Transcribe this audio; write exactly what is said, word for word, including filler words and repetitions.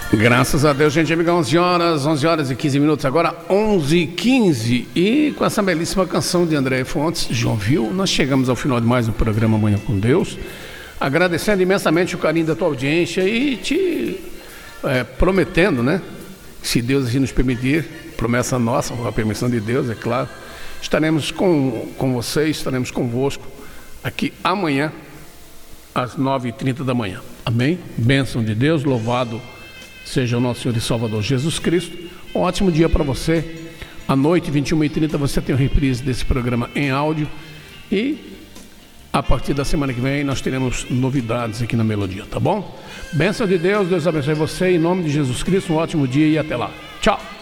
Graças a Deus, gente, amiga, onze horas, onze horas e quinze minutos, agora onze e quinze, e com essa belíssima canção de André Fontes, João Viu, nós chegamos ao final de mais um programa Manhã com Deus, agradecendo imensamente o carinho da tua audiência e te é, prometendo, né, se Deus assim nos permitir, promessa nossa, com a permissão de Deus, é claro, estaremos com, com vocês, estaremos convosco aqui amanhã, às nove e trinta da manhã, amém? Bênção de Deus, louvado seja o nosso Senhor e Salvador Jesus Cristo. Um ótimo dia para você. À noite, vinte e uma e trinta, você tem o reprise desse programa em áudio. E a partir da semana que vem nós teremos novidades aqui na Melodia, tá bom? Bênção de Deus, Deus abençoe você. Em nome de Jesus Cristo, um ótimo dia e até lá. Tchau!